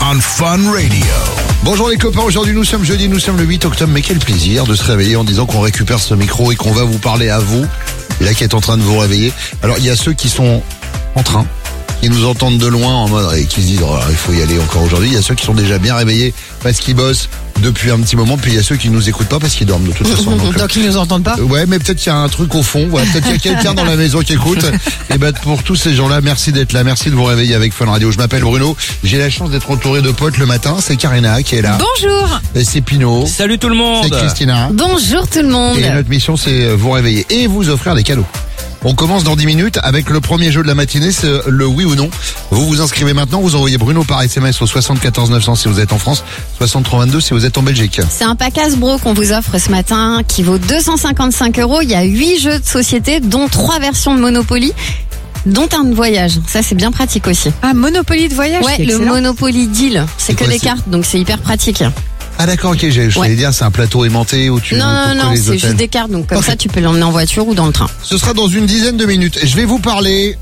on Fun Radio. Bonjour les copains, aujourd'hui nous sommes jeudi, nous sommes le 8 octobre, mais quel plaisir de se réveiller en disant qu'on récupère ce micro et qu'on va vous parler à vous, là qui êtes en train de vous réveiller. Alors il y a ceux qui sont en train, qui nous entendent de loin en mode et qui se disent oh, il faut y aller encore aujourd'hui. Il y a ceux qui sont déjà bien réveillés parce qu'ils bossent depuis un petit moment, puis il y a ceux qui nous écoutent pas parce qu'ils dorment de toute façon. Donc ils nous entendent pas. Ouais, mais peut-être qu'il y a un truc au fond, voilà, peut-être qu'il y a quelqu'un dans la maison qui écoute. Et ben pour tous ces gens-là, merci d'être là, merci de vous réveiller avec Fun Radio. Je m'appelle Bruno, j'ai la chance d'être entouré de potes le matin. C'est Karina qui est là. Bonjour. Et c'est Pino. Salut tout le monde. C'est Christina. Bonjour tout le monde. Et notre mission c'est vous réveiller et vous offrir des cadeaux. On commence dans 10 minutes avec le premier jeu de la matinée, c'est le oui ou non. Vous vous inscrivez maintenant, vous envoyez Bruno par SMS au 74 900 si vous êtes en France, 6322 si vous êtes en Belgique. C'est un pack Hasbro qu'on vous offre ce matin qui vaut 255 €. Il y a 8 jeux de société, dont 3 versions de Monopoly, dont un de voyage. Ça, c'est bien pratique aussi. Ah, Monopoly de voyage. Ouais, c'est le excellent. Monopoly Deal. C'est que quoi, des c'est cartes, donc c'est hyper pratique. Ah d'accord, ok, je Ouais. vais dire c'est un plateau aimanté où tu Non, pour que les c'est hôtels. juste des cartes, donc comme Ok. ça, tu peux l'emmener en voiture ou dans le train. Ce sera dans une dizaine de minutes. Je vais vous parler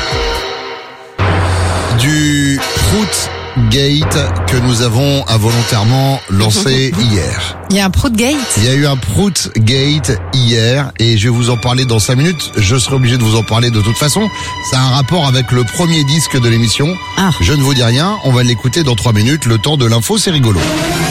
du Proutgate que nous avons involontairement lancé hier. Il y a un Proutgate. Il y a eu un Proutgate hier et je vais vous en parler dans 5 minutes. Je serai obligé de vous en parler de toute façon. Ça a un rapport avec le premier disque de l'émission. Ah. Je ne vous dis rien, on va l'écouter dans 3 minutes. Le temps de l'info, c'est rigolo.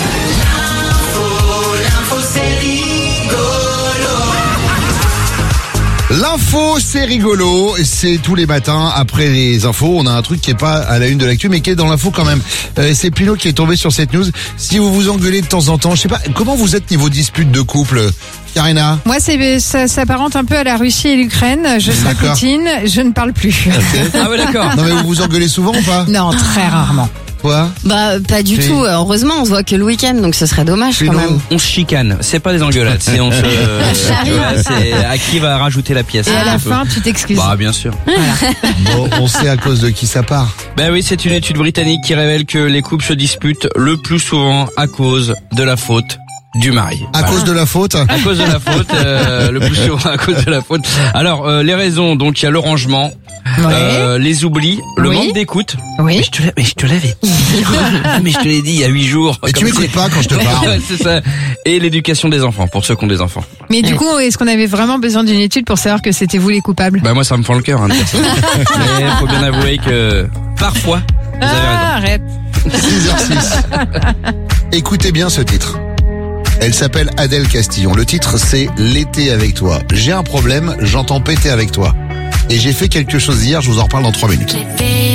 L'info, c'est rigolo. C'est tous les matins après les infos. On a un truc qui est pas à la une de l'actu, mais qui est dans l'info quand même. C'est Pino qui est tombé sur cette news. Si vous vous engueulez de temps en temps, je sais pas, comment vous êtes niveau dispute de couple, Karina? Moi, ça s'apparente un peu à la Russie et l'Ukraine. Je serai D'accord. Poutine, je ne parle plus. Ah ouais d'accord. Non mais vous vous engueulez souvent ou pas? Non, très rarement. Quoi? Bah, pas du Si. tout. Heureusement, on se voit que le week-end, donc ce serait dommage quand Pino. même. On se chicane, c'est pas des engueulades, c'est on se charrie. ouais, c'est à qui va rajouter la pièce. Et à un la peu. fin, tu t'excuses. Bah bien sûr. Bon, on sait à cause de qui ça part. Ben oui, c'est une étude britannique qui révèle que les couples se disputent le plus souvent à cause de la faute du mari. À cause de la faute? À cause de la faute, le plus souvent à cause de la faute. Alors les raisons, donc il y a le rangement, les oublis, le Oui. manque d'écoute. Oui. Mais je te l'avais dit. Mais je te l'ai dit il y a 8 jours. Et tu Comme m'écoutes pas quand je te parle. Ouais, c'est ça. Et l'éducation des enfants, pour ceux qui ont des enfants. Mais du coup, est-ce qu'on avait vraiment besoin d'une étude pour savoir que c'était vous les coupables? Bah moi ça me fend le cœur hein, de dire ça. Mais faut bien avouer que parfois vous avez raison. Arrête. 6h06. Écoutez bien ce titre. Elle s'appelle Adèle Castillon. Le titre c'est L'été avec toi. J'ai un problème, j'entends péter avec toi. Et j'ai fait quelque chose hier, je vous en reparle dans 3 minutes.